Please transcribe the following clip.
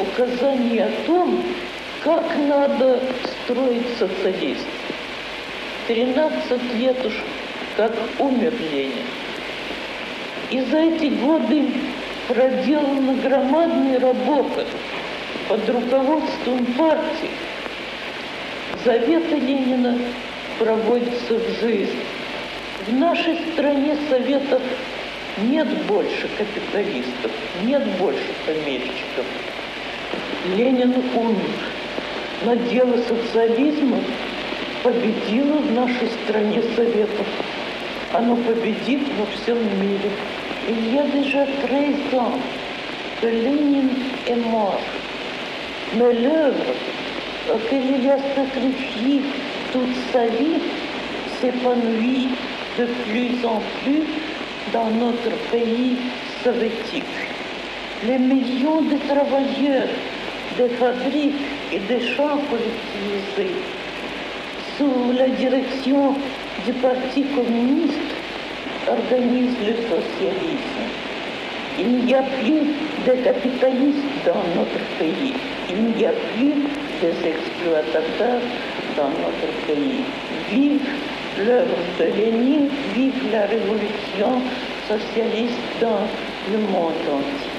указания о том, как надо строить социализм. 13 лет уж как умер Ленин. И за эти годы проделана громадная работа под руководством партии. Заветы Ленина проводятся в жизнь. В нашей стране советов нет больше капиталистов, нет больше помещиков. Ленин умер, но дело социализма победило в нашей стране советов. Оно победит во всем мире. Il y a déjà 13 ans que Lénine est mort. Mais l'œuvre auquel il a sacrifié toute sa vie s'épanouit de plus en plus dans notre pays soviétique. Les millions de travailleurs des fabriques et des champs collectivisés sous la direction du Parti communiste organisent le socialisme. Il n'y a plus de capitalistes dans notre pays. Il n'y a plus des exploitateurs dans notre pays. Vive l'œuvre de Lénine, vive la révolution socialiste dans le monde entier.